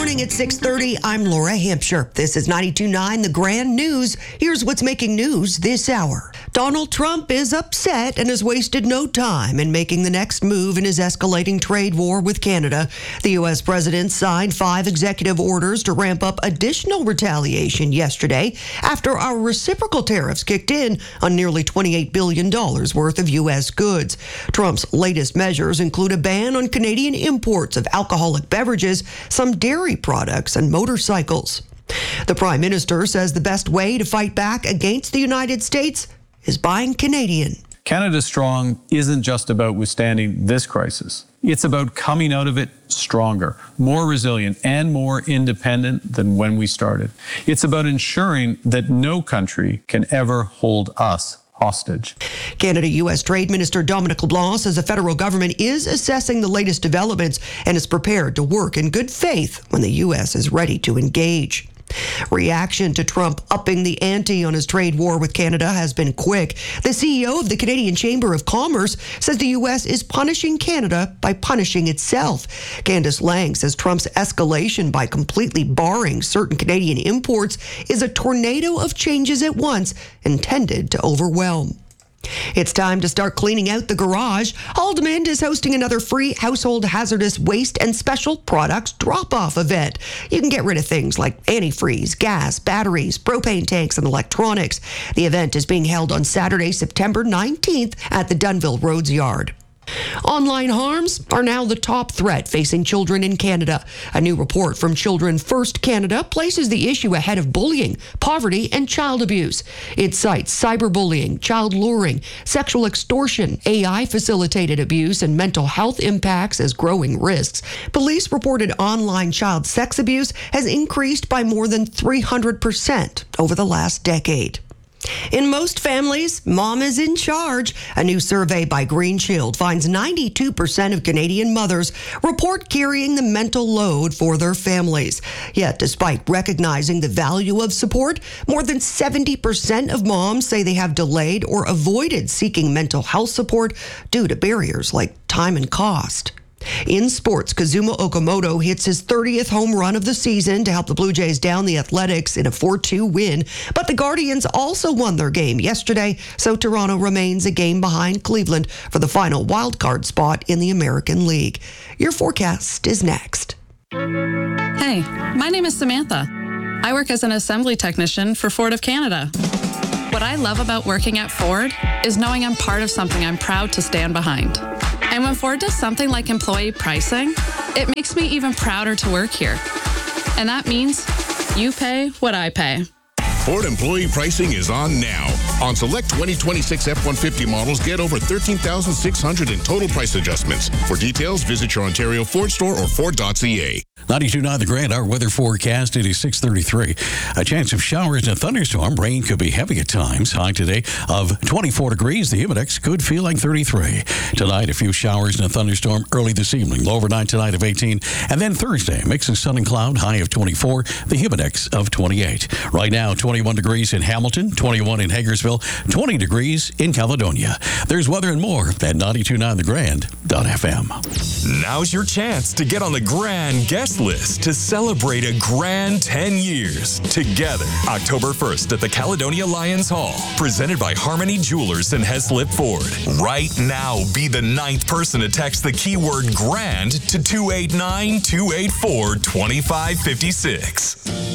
morning at 6:30. I'm Laura Hampshire. This is 92.9 The Grand News. Here's what's making news this hour. Donald Trump is upset and has wasted no time in making the next move in his escalating trade war with Canada. The U.S. president signed 5 executive orders to ramp up additional retaliation yesterday after our reciprocal tariffs kicked in on nearly $28 billion worth of U.S. goods. Trump's latest measures include a ban on Canadian imports of alcoholic beverages, some dairy products, and motorcycles. The Prime Minister says the best way to fight back against the United States is buying Canadian. Canada Strong isn't just about withstanding this crisis. It's about coming out of it stronger, more resilient, and more independent than when we started. It's about ensuring that no country can ever hold us hostage. Canada-U.S. Trade Minister Dominic LeBlanc says the federal government is assessing the latest developments and is prepared to work in good faith when the U.S. is ready to engage. Reaction to Trump upping the ante on his trade war with Canada has been quick. The CEO of the Canadian Chamber of Commerce says the U.S. is punishing Canada by punishing itself. Candice Lang says Trump's escalation by completely barring certain Canadian imports is a tornado of changes at once intended to overwhelm. It's time to start cleaning out the garage. Haldimand is hosting another free household hazardous waste and special products drop-off event. You can get rid of things like antifreeze, gas, batteries, propane tanks, and electronics. The event is being held on Saturday, September 19th at the Dunville Roads Yard. Online harms are now the top threat facing children in Canada. A new report from Children First Canada places the issue ahead of bullying, poverty, and child abuse. It cites cyberbullying, child luring, sexual extortion, AI-facilitated abuse, and mental health impacts as growing risks. Police reported online child sex abuse has increased by more than 300% over the last decade. In most families, mom is in charge. A new survey by Green Shield finds 92% of Canadian mothers report carrying the mental load for their families. Yet, despite recognizing the value of support, more than 70% of moms say they have delayed or avoided seeking mental health support due to barriers like time and cost. In sports, Kazuma Okamoto hits his 30th home run of the season to help the Blue Jays down the Athletics in a 4-2 win. But the Guardians also won their game yesterday, so Toronto remains a game behind Cleveland for the final wildcard spot in the American League. Your forecast is next. Hey, my name is Samantha. I work as an assembly technician for Ford of Canada. What I love about working at Ford is knowing I'm part of something I'm proud to stand behind. And when Ford does something like employee pricing, it makes me even prouder to work here. And that means you pay what I pay. Ford employee pricing is on now. On select 2026 F-150 models, get over $13,600 in total price adjustments. For details, visit your Ontario Ford store or Ford.ca. 92.9 The Grand, our weather forecast, it is 6:33. A chance of showers and a thunderstorm. Rain could be heavy at times. High today of 24 degrees. The Humidex could feel like 33. Tonight, a few showers and a thunderstorm early this evening. Low overnight tonight of 18. And then Thursday, mix of sun and cloud, high of 24. The Humidex of 28. Right now, 21 degrees in Hamilton, 21 in Hagersville, 20 degrees in Caledonia. There's weather and more at 92.9thegrand.fm. Now's your chance to get on the Grand Guest List to celebrate a grand 10 years together. October 1st at the Caledonia Lions Hall, presented by Harmony Jewelers and Heslip Ford. Right now, be the 9th person to text the keyword GRAND to 289-284-2556.